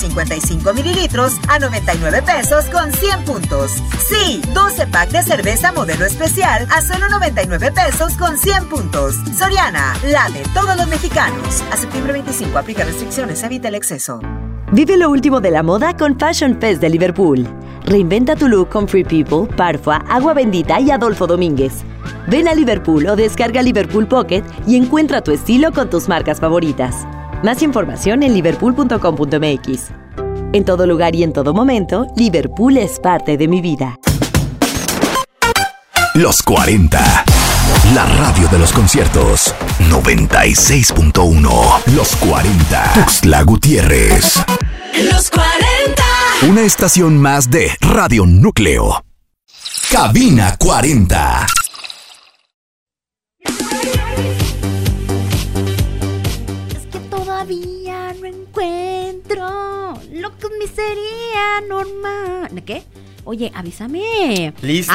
55 mililitros a 99 pesos con 100 puntos. Sí, 12 pack de cerveza modelo especial a solo 99 pesos con 100 puntos. Soriana, la de todos los mexicanos. A septiembre 25, aplica restricciones, evita el exceso. Vive lo último de la moda con Fashion Fest de Liverpool. Reinventa tu look con Free People, Parfua, Agua Bendita y Adolfo Domínguez. Ven a Liverpool o descarga Liverpool Pocket y encuentra tu estilo con tus marcas favoritas. Más información en liverpool.com.mx. En todo lugar y en todo momento, Liverpool es parte de mi vida. Los 40. La radio de los conciertos. 96.1. Los 40. Tuxtla Gutiérrez. Los 40. Una estación más de Radio Núcleo. Cabina 40. Es que todavía no encuentro lo que me sería normal. ¿De qué? Oye, avísame. ¡Listo!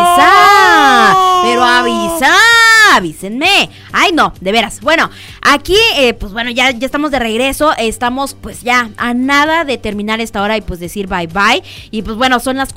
¡Avisa! Pero avisa, avísenme. Ay, no, de veras. Bueno, aquí, pues bueno, ya estamos de regreso. Estamos pues ya a nada de terminar esta hora y pues decir bye bye. Y pues bueno, son las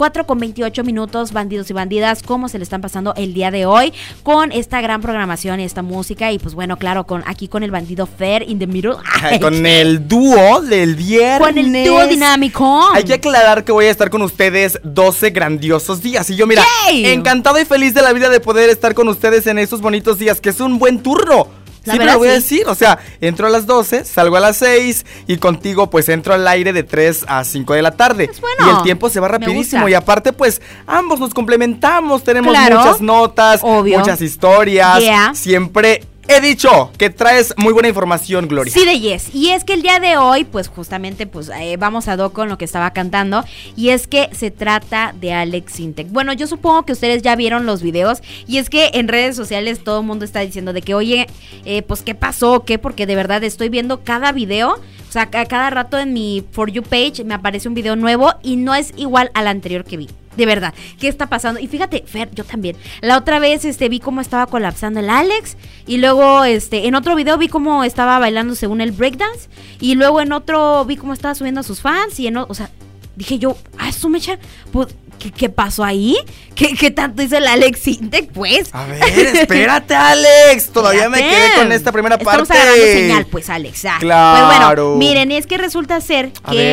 4:28, bandidos y bandidas. ¿Cómo se le están pasando el día de hoy? Con esta gran programación y esta música. Y pues bueno, claro, aquí con el bandido Fer in the middle. Ay, con el dúo del viernes. Con el dúo dinámico. Hay que aclarar que voy a estar con ustedes 12 grandiosos días. Y yo, mira, ¡yay! Encantado y feliz de la vida de poder estar con ustedes en estos bonitos días, que es un buen turno. Siempre lo voy a decir, o sea, entro a las 12, salgo a las 6 y contigo pues entro al aire de 3 a 5 de la tarde. Pues bueno, y el tiempo se va rapidísimo y aparte pues ambos nos complementamos, tenemos muchas notas, obvio, muchas historias, siempre... He dicho que traes muy buena información, Gloria. Sí, de yes. Y es que el día de hoy, pues justamente, pues vamos a do con lo que estaba cantando. Y es que se trata de Alex Sintek. Bueno, yo supongo que ustedes ya vieron los videos. Y es que en redes sociales todo el mundo está diciendo de que, oye, pues ¿qué pasó? ¿Qué? Porque de verdad estoy viendo cada video. O sea, a cada rato en mi For You page me aparece un video nuevo y no es igual al anterior que vi. De verdad, ¿qué está pasando? Y fíjate, Fer, yo también. La otra vez vi cómo estaba colapsando el Alex. Y luego en otro video vi cómo estaba bailando según el breakdance. Y luego en otro vi cómo estaba subiendo a sus fans. Y o sea, dije yo, su mecha, pues, ¿qué pasó ahí? ¿Qué tanto hizo el Alex Sintek, pues? A ver, espérate, Alex. Todavía me quedé con esta primera parte. Estamos agarrando señal, pues, Alex. Claro. Pues bueno, miren, es que resulta ser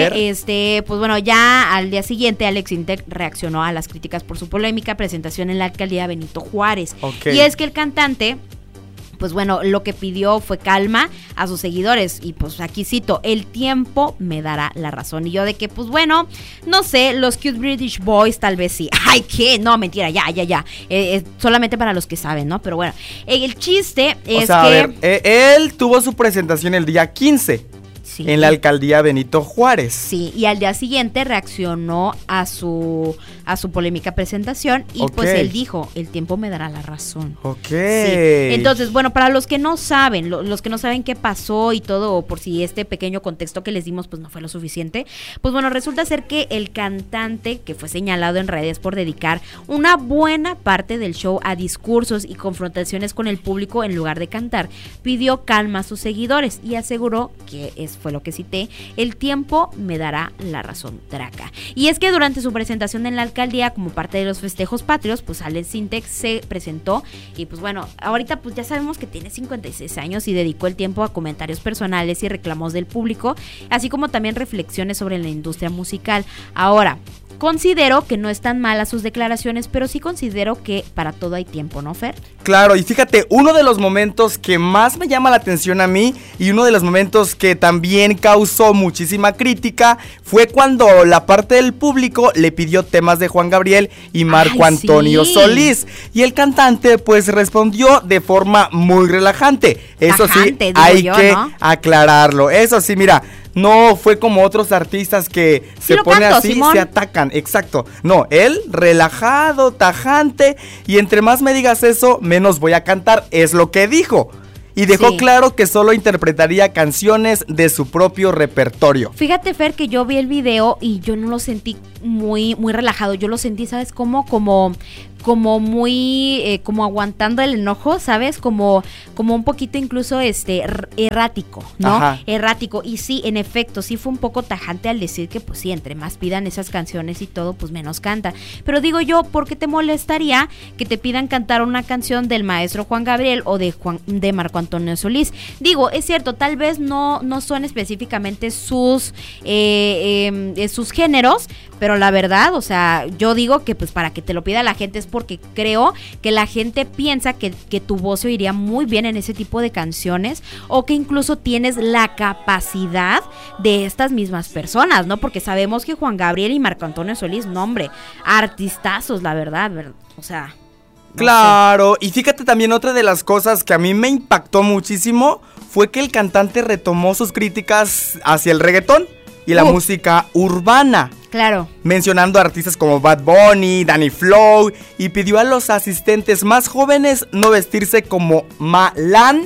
que, pues bueno, ya al día siguiente Alex Sintek reaccionó a las críticas por su polémica presentación en la alcaldía Benito Juárez. Okay. Y es que el cantante... pues bueno, lo que pidió fue calma a sus seguidores. Y pues aquí cito, el tiempo me dará la razón. Y yo de que, pues bueno, no sé, los Cute British Boys tal vez sí. Ay, ¿qué? No, mentira, ya. Solamente para los que saben, ¿no? Pero bueno, el chiste es que... a ver, él tuvo su presentación el día 15. Sí. En la alcaldía Benito Juárez. Sí, y al día siguiente reaccionó a su polémica presentación y pues él dijo, el tiempo me dará la razón. Ok. Sí. Entonces, bueno, para los que no saben, los que no saben qué pasó y todo, o por si este pequeño contexto que les dimos pues no fue lo suficiente, pues bueno, resulta ser que el cantante que fue señalado en redes por dedicar una buena parte del show a discursos y confrontaciones con el público en lugar de cantar, pidió calma a sus seguidores y aseguró que fue lo que cité, el tiempo me dará la razón, Draca. Y es que durante su presentación en la alcaldía, como parte de los festejos patrios, pues Alex Sintek se presentó y pues bueno, ahorita pues ya sabemos que tiene 56 años y dedicó el tiempo a comentarios personales y reclamos del público, así como también reflexiones sobre la industria musical. Ahora, considero que no están malas sus declaraciones, pero sí considero que para todo hay tiempo, ¿no, Fer? Claro, y fíjate, uno de los momentos que más me llama la atención a mí y uno de los momentos que también causó muchísima crítica fue cuando la parte del público le pidió temas de Juan Gabriel y Marco Antonio Solís. Y el cantante pues respondió de forma muy relajante. Eso sí, hay que aclararlo. Eso sí, mira, no fue como otros artistas que se ponen así, Simón, se atacan, exacto. No, él relajado, tajante, y entre más me digas eso, menos voy a cantar, es lo que dijo. Y dejó claro que solo interpretaría canciones de su propio repertorio. Fíjate, Fer, que yo vi el video y yo no lo sentí muy relajado. Yo lo sentí, ¿sabes cómo? Como como muy, como aguantando el enojo, ¿sabes? Como un poquito incluso errático, ¿no? Ajá. Errático. Y sí, en efecto, sí fue un poco tajante al decir que pues sí, entre más pidan esas canciones y todo, pues menos canta. Pero digo yo, ¿por qué te molestaría que te pidan cantar una canción del maestro Juan Gabriel o de Marco Antonio Solís? Digo, es cierto, tal vez no son específicamente sus géneros, pero la verdad, o sea, yo digo que pues para que te lo pida la gente es porque creo que la gente piensa que tu voz se oiría muy bien en ese tipo de canciones, o que incluso tienes la capacidad de estas mismas personas, ¿no? Porque sabemos que Juan Gabriel y Marco Antonio Solís, no hombre, artistazos, la verdad, o sea... Claro, y fíjate también otra de las cosas que a mí me impactó muchísimo fue que el cantante retomó sus críticas hacia el reggaetón y la música urbana. Claro. Mencionando a artistas como Bad Bunny, Danny Flow, y pidió a los asistentes más jóvenes no vestirse como Malan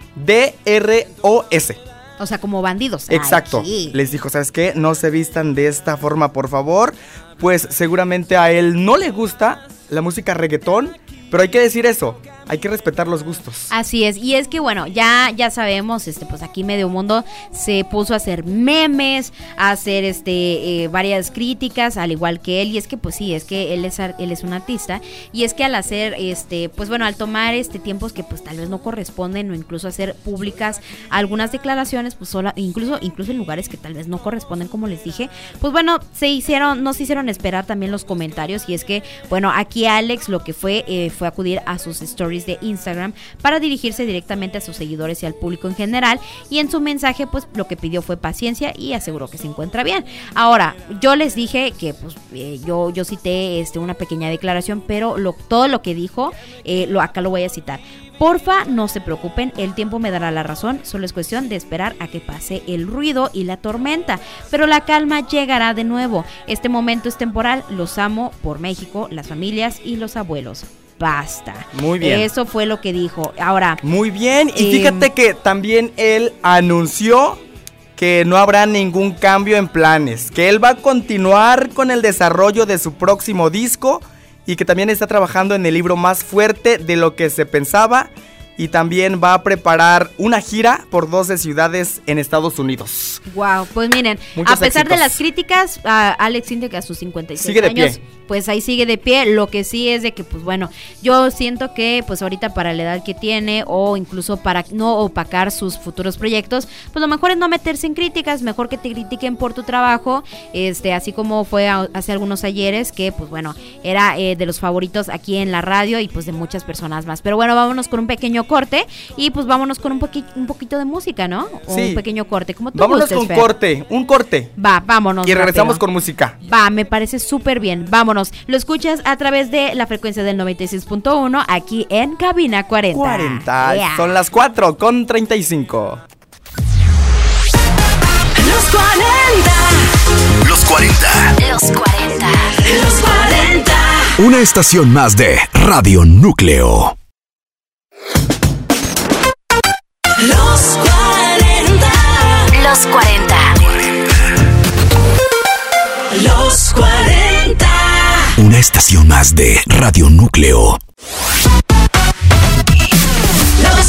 DROS. O sea, como bandidos. Exacto. Ay, les dijo, ¿sabes qué? No se vistan de esta forma, por favor. Pues seguramente a él no le gusta la música reggaetón, pero hay que decir eso. Hay que respetar los gustos. Así es, y es que bueno, ya sabemos, pues aquí Medio Mundo se puso a hacer memes, a hacer varias críticas, al igual que él, y es que pues sí, es que él es un artista, y es que al hacer, pues bueno, al tomar tiempos que pues tal vez no corresponden, o incluso hacer públicas algunas declaraciones, pues incluso en lugares que tal vez no corresponden, como les dije, pues bueno, no se hicieron esperar también los comentarios, y es que, bueno, aquí Alex lo que fue acudir a sus stories de Instagram para dirigirse directamente a sus seguidores y al público en general, y en su mensaje pues lo que pidió fue paciencia y aseguró que se encuentra bien. Ahora, yo les dije que pues yo cité una pequeña declaración, pero todo lo que dijo acá lo voy a citar. Porfa, no se preocupen, el tiempo me dará la razón, solo es cuestión de esperar a que pase el ruido y la tormenta, pero la calma llegará de nuevo. Este momento es temporal, los amo por México, las familias y los abuelos. Basta. Muy bien. Eso fue lo que dijo. Ahora. Muy bien. Y fíjate que también él anunció que no habrá ningún cambio en planes, que él va a continuar con el desarrollo de su próximo disco y que también está trabajando en el libro más fuerte de lo que se pensaba, y también va a preparar una gira por 12 ciudades en Estados Unidos. Wow, pues miren, muchos a pesar éxitos de las críticas, Alex Intec a sus 56 sigue de años, pie. Pues ahí sigue de pie. Lo que sí es de que, pues bueno, yo siento que pues ahorita para la edad que tiene, o incluso para no opacar sus futuros proyectos, pues lo mejor es no meterse en críticas, mejor que te critiquen por tu trabajo, así como fue hace algunos ayeres, que pues bueno, era de los favoritos aquí en la radio y pues de muchas personas más. Pero bueno, vámonos con un pequeño corte y pues vámonos con un poquito de música, ¿no? O sí, un pequeño corte, como tú vámonos gustes, con Fer. un corte. Va, vámonos. Y regresamos rápido con música. Va, me parece súper bien. Vámonos. Lo escuchas a través de la frecuencia del 96.1 aquí en Cabina 40. Yeah. Son las 4:35. Los 40. Los 40. Los 40. Los 40. Una estación más de Radio Núcleo. Los 40. Los 40. Los 40. Una estación más de Radio Núcleo. Los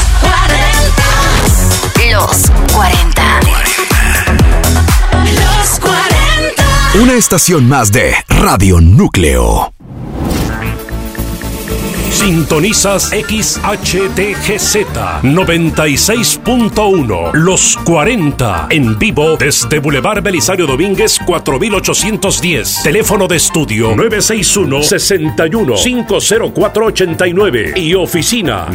40. Los 40. Los 40. Una estación más de Radio Núcleo. Sintonizas XHTGZ 96.1 Los 40 en vivo desde Boulevard Belisario Domínguez 4810. Teléfono de estudio 961-61-50489 y oficina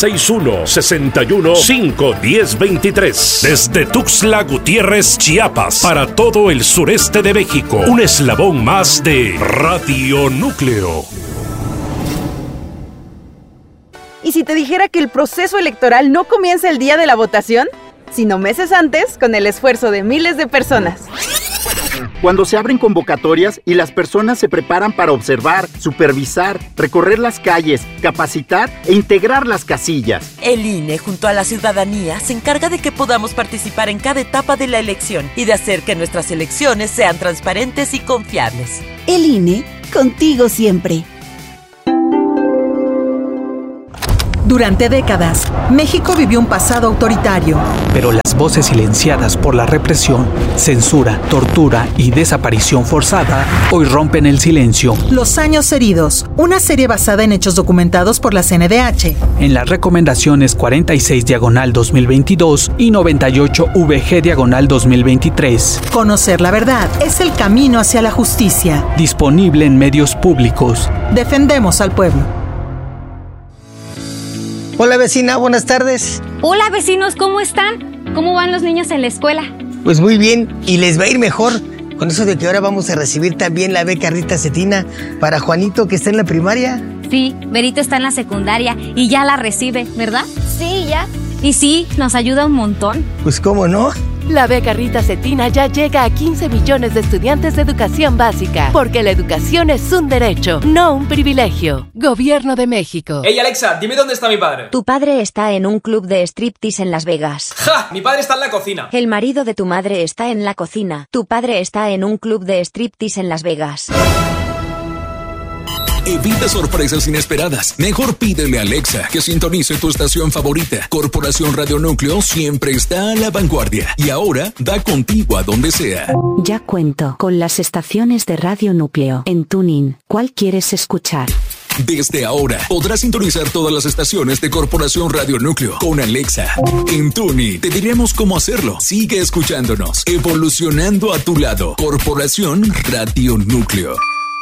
961-61-51023. Desde Tuxtla Gutiérrez, Chiapas, para todo el sureste de México. Un eslabón más de Radio Núcleo. ¿Y si te dijera que el proceso electoral no comienza el día de la votación, sino meses antes, con el esfuerzo de miles de personas? Cuando se abren convocatorias y las personas se preparan para observar, supervisar, recorrer las calles, capacitar e integrar las casillas. El INE, junto a la ciudadanía, se encarga de que podamos participar en cada etapa de la elección y de hacer que nuestras elecciones sean transparentes y confiables. El INE, contigo siempre. Durante décadas, México vivió un pasado autoritario. Pero las voces silenciadas por la represión, censura, tortura y desaparición forzada hoy rompen el silencio. Los años heridos, una serie basada en hechos documentados por la CNDH. En las recomendaciones 46/2022 y 98/VG/2023. Conocer la verdad es el camino hacia la justicia. Disponible en medios públicos. Defendemos al pueblo. Hola vecina, buenas tardes. Hola vecinos, ¿cómo están? ¿Cómo van los niños en la escuela? Pues muy bien, y les va a ir mejor con eso de que ahora vamos a recibir también la beca Rita Cetina para Juanito, que está en la primaria. Sí, Berito está en la secundaria y ya la recibe, ¿verdad? Sí, ya. Y sí, nos ayuda un montón. Pues cómo no. La beca Rita Cetina ya llega a 15 millones de estudiantes de educación básica, porque la educación es un derecho, no un privilegio. Gobierno de México. Hey Alexa, dime dónde está mi padre. Tu padre está en un club de striptease en Las Vegas. ¡Ja! Mi padre está en la cocina. El marido de tu madre está en la cocina. Tu padre está en un club de striptease en Las Vegas. Evita sorpresas inesperadas. Mejor pídele a Alexa que sintonice tu estación favorita. Corporación Radio Núcleo siempre está a la vanguardia y ahora da contigo a donde sea. Ya cuento con las estaciones de Radio Núcleo en TuneIn. ¿Cuál quieres escuchar? Desde ahora podrás sintonizar todas las estaciones de Corporación Radio Núcleo con Alexa. En TuneIn te diremos cómo hacerlo. Sigue escuchándonos, evolucionando a tu lado. Corporación Radio Núcleo.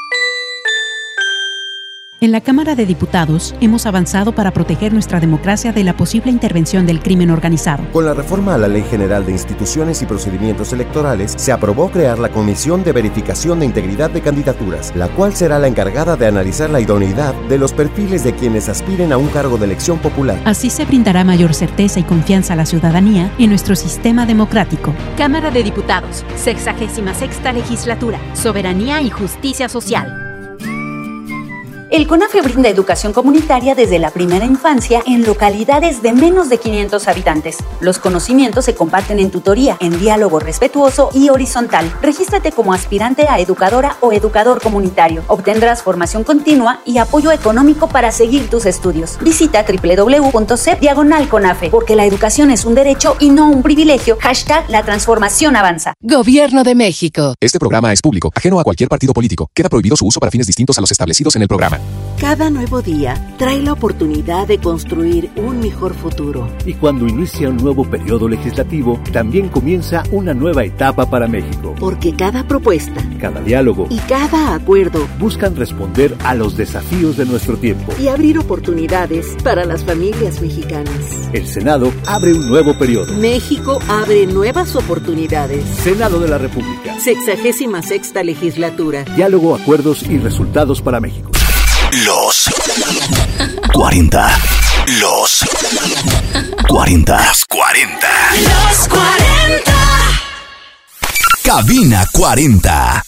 En la Cámara de Diputados hemos avanzado para proteger nuestra democracia de la posible intervención del crimen organizado. Con la reforma a la Ley General de Instituciones y Procedimientos Electorales, se aprobó crear la Comisión de Verificación de Integridad de Candidaturas, la cual será la encargada de analizar la idoneidad de los perfiles de quienes aspiren a un cargo de elección popular. Así se brindará mayor certeza y confianza a la ciudadanía en nuestro sistema democrático. Cámara de Diputados, 66ª Legislatura, Soberanía y Justicia Social. El CONAFE brinda educación comunitaria desde la primera infancia en localidades de menos de 500 habitantes. Los conocimientos se comparten en tutoría, en diálogo respetuoso y horizontal. Regístrate como aspirante a educadora o educador comunitario. Obtendrás formación continua y apoyo económico para seguir tus estudios. Visita www.cep/CONAFE, porque la educación es un derecho y no un privilegio. #La transformación avanza. Gobierno de México. Este programa es público, ajeno a cualquier partido político. Queda prohibido su uso para fines distintos a los establecidos en el programa. Cada nuevo día trae la oportunidad de construir un mejor futuro. Y cuando inicia un nuevo periodo legislativo, también comienza una nueva etapa para México. Porque cada propuesta, cada diálogo y cada acuerdo buscan responder a los desafíos de nuestro tiempo y abrir oportunidades para las familias mexicanas. El Senado abre un nuevo periodo. México abre nuevas oportunidades. Senado de la República. 66ª Legislatura. Diálogo, acuerdos y resultados para México. Los 40. Los 40. Los 40. Los 40. Cabina 40.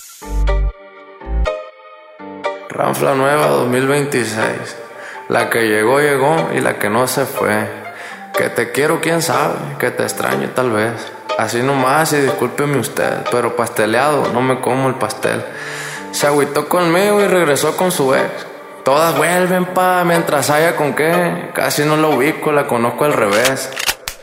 Ranfla nueva 2026. La que llegó, llegó y la que no se fue. Que te quiero, quién sabe. Que te extraño, tal vez. Así nomás y discúlpeme usted, pero pasteleado, no me como el pastel. Se agüitó conmigo y regresó con su ex. Todas vuelven mientras haya con qué. Casi no la ubico, la conozco al revés.